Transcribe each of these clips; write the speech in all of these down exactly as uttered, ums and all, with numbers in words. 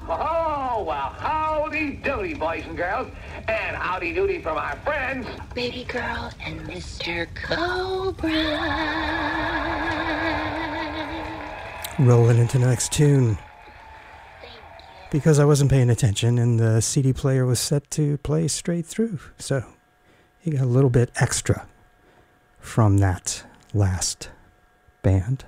Oh, well, howdy doody, boys and girls, and howdy doody from our friends, Baby Girl and Mister Cobra. Rolling into the next tune. Because I wasn't paying attention and the C D player was set to play straight through. So you got a little bit extra from that last band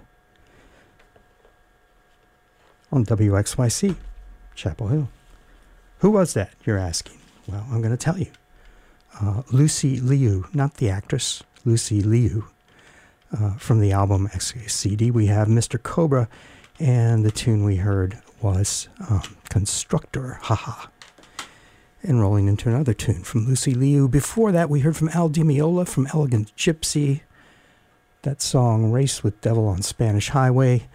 on W X Y C, Chapel Hill. Who was that, you're asking? Well, I'm going to tell you. Uh, Lucy Liu, not the actress, Lucy Liu. Uh, from the album C D, we have Mister Cobra, and the tune we heard was um, Constructor, haha. And rolling into another tune from Lucy Liu. Before that, we heard from Al Di Meola from Elegant Gypsy. That song, Race with Devil on Spanish Highway.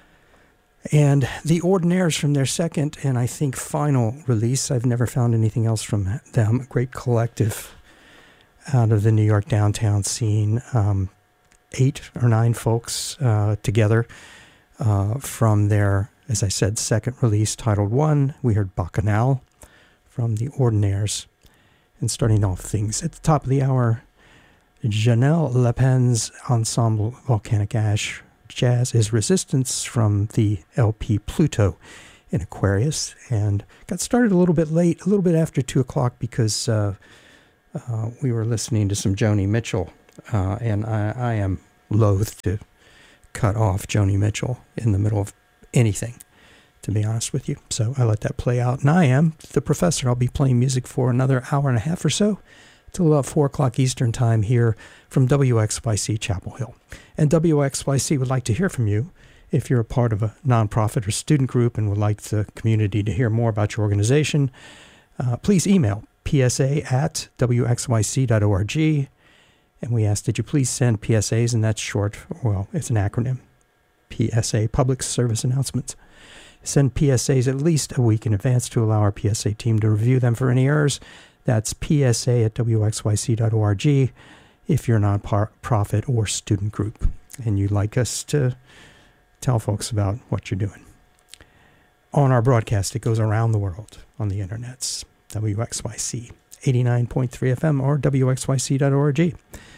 And The Ordinaires from their second and I think final release. I've never found anything else from them. A great collective out of the New York downtown scene. Um, eight or nine folks uh, together uh, from their, as I said, second release titled One. We heard Bacchanal from The Ordinaires. And starting off things at the top of the hour, Janelle Lepen's ensemble Volcanic Ash. Jazz is Resistance from the L P Pluto in Aquarius. And got started a little bit late, a little bit after two o'clock because uh, uh, we were listening to some Joni Mitchell. Uh, and I, I am loath to cut off Joni Mitchell in the middle of anything, to be honest with you. So I let that play out. And I am the professor. I'll be playing music for another hour and a half or so till about four o'clock Eastern time here from W X Y C Chapel Hill. And W X Y C would like to hear from you if you're a part of a nonprofit or student group and would like the community to hear more about your organization. Uh, please email P S A at W X Y C dot org. And we ask that you please send P S As, and that's short, well, it's an acronym, P S A, Public Service Announcements. Send P S As at least a week in advance to allow our P S A team to review them for any errors. That's P S A at W X Y C dot org if you're a non-profit or student group and you'd like us to tell folks about what you're doing. On our broadcast, it goes around the world on the internets, W X Y C, eighty-nine point three F M or W X Y C dot org.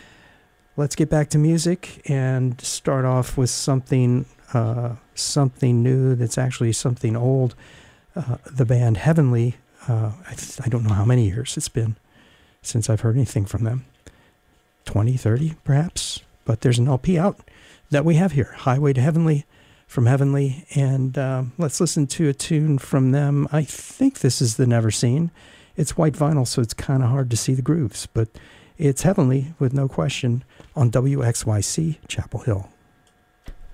Let's get back to music and start off with something uh, something new that's actually something old. Uh, the band Heavenly, uh, I, th- I don't know how many years it's been since I've heard anything from them. twenty, thirty perhaps? But there's an L P out that we have here, Highway to Heavenly from Heavenly. And uh, let's listen to a tune from them. I think this is the Never Seen. It's white vinyl, so it's kind of hard to see the grooves. But it's Heavenly, with no question, on W X Y C Chapel Hill.